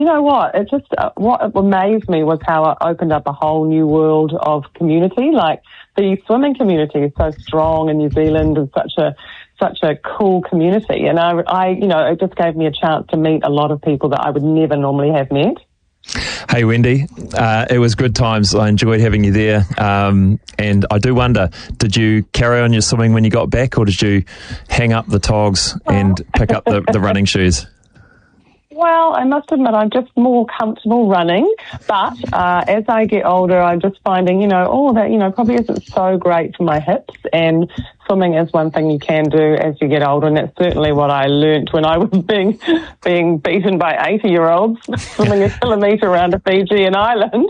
You know what? It just what amazed me was how it opened up a whole new world of community. Like the swimming community is so strong in New Zealand and such a cool community. And I it just gave me a chance to meet a lot of people that I would never normally have met. Hey, Wendy, it was good times. I enjoyed having you there. And I do wonder, did you carry on your swimming when you got back, or did you hang up the togs and pick up the running shoes? Well, I must admit I'm just more comfortable running, but as I get older, I'm just finding, that probably isn't so great for my hips, and swimming is one thing you can do as you get older, and that's certainly what I learnt when I was being beaten by 80-year-olds swimming a kilometre around a Fijian island.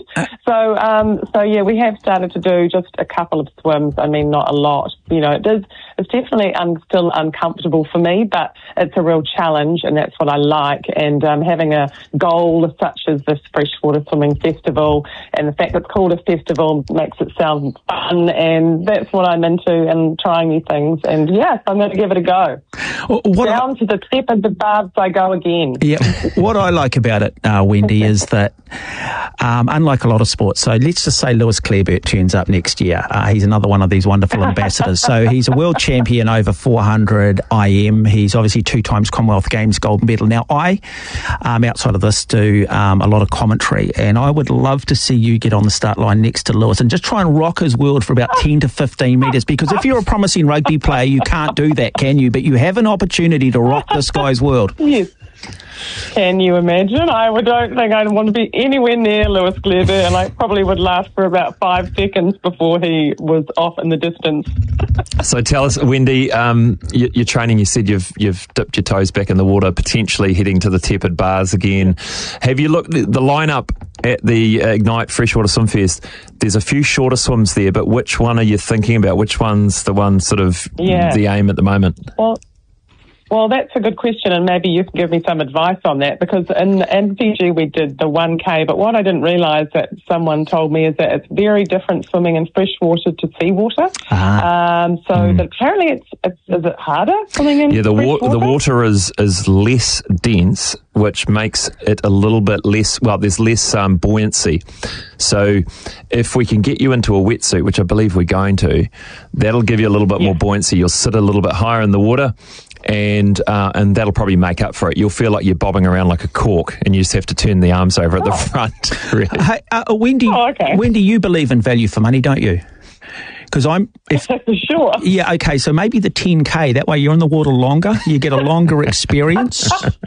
So yeah, we have started to do just a couple of swims. I mean, not a lot. It's definitely still uncomfortable for me, but it's a real challenge, and that's what I like. And having a goal such as this freshwater swimming festival, and the fact it's called a festival makes it sound fun, and that's what I'm into, and trying new things. And yes, I'm going to give it a go. Down to the tip of the barbs I go again. Yeah, what I like about it, Wendy, is that unlike a lot of sports, so let's just say Lewis Clareburt turns up next year. He's another one of these wonderful ambassadors. So he's a world champion over 400 IM. He's obviously 2 times Commonwealth Games gold medal. Now, I, outside of this, do a lot of commentary, and I would love to see you get on the start line next to Lewis and just try and rock his world for about 10 to 15 metres, because if you're a promising rugby player, you can't do that, can you? But you have an opportunity to rock this guy's world. Yes. Can you imagine? I don't think I'd want to be anywhere near Lewis Clareburt, and I probably would last for about 5 seconds before he was off in the distance. So tell us, Wendy, your training, you said you've dipped your toes back in the water, potentially heading to the tepid bars again. Have you looked at the lineup at the Ignite Freshwater Swim Fest? There's a few shorter swims there, but which one are you thinking about? Which one's the one sort of the aim at the moment? Well, that's a good question, and maybe you can give me some advice on that, because in Fiji we did the 1K, but what I didn't realise that someone told me is that it's very different swimming in freshwater to seawater. That apparently is it harder swimming in freshwater? The water is less dense, which makes it a little bit less, there's less buoyancy. So if we can get you into a wetsuit, which I believe we're going to, that'll give you a little bit more buoyancy. You'll sit a little bit higher in the water, and that'll probably make up for it. You'll feel like you're bobbing around like a cork, and you just have to turn the arms over at the front. Really. Hey, Wendy, Wendy, you believe in value for money, don't you? Because sure. Yeah, okay, so maybe the 10K, that way you're in the water longer, you get a longer experience.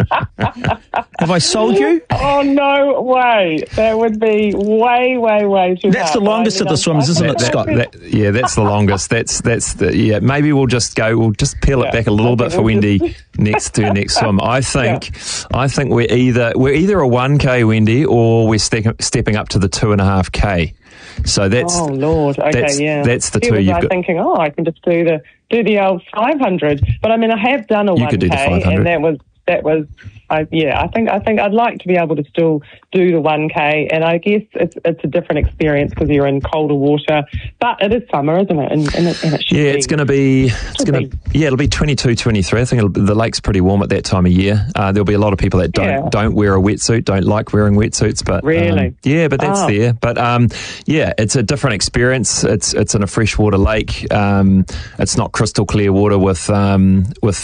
Have I sold you? Oh, no way. That would be way, way, way too That's hard. the longest of the swims, isn't it, Scott? That's the longest. Maybe we'll just peel it back a little bit for Wendy next swim. I think we're either a 1K, Wendy, or we're stepping up to the 2.5K. So that's Lord, okay, that's the two you've got. Thinking, I can just do the old 500. But I mean, I have done a 1K, could do the 500. and that was. I think I'd like to be able to still do the 1K, and I guess it's a different experience because you're in colder water. But it is summer, isn't it? And it should be. It'll be 22, 23. I think the lake's pretty warm at that time of year. There'll be a lot of people that don't wear a wetsuit, don't like wearing wetsuits, but really, but that's there. But it's a different experience. It's in a freshwater lake. It's not crystal clear water with